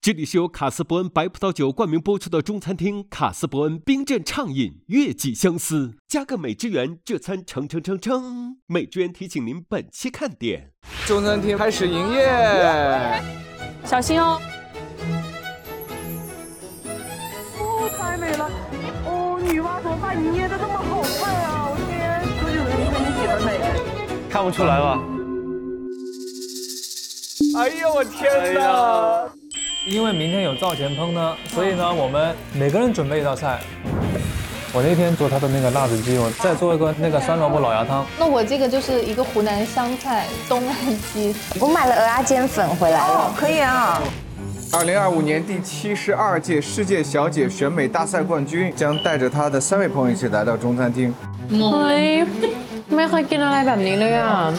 这里是由卡斯伯恩白葡萄酒冠名播出的中餐厅卡斯伯恩冰镇畅饮，月季相思，加个美之源，这餐撑。美之源提醒您本期看点： 中餐厅开始营业， 小心哦！ 哦，太美了！哦，女娲怎么把你捏得这么好看啊！我天，这就是你喜欢美， 看不出来吧？ 哎呀，我天哪！ 因为明天有灶前烹呢，所以呢，我们每个人准备一道菜。我那天做他的那个辣子鸡，我再做一个那个酸萝卜老鸭汤。 那我这个就是一个湖南湘菜东岸鸡。 我买了鹅鸭煎粉回来了。 哦，可以啊。 2025年第72届世界小姐选美大赛冠军将带着她的3位朋友一起来到中餐厅。 ไม่เคยกินอะไรแบบนี้เลยอ่ะ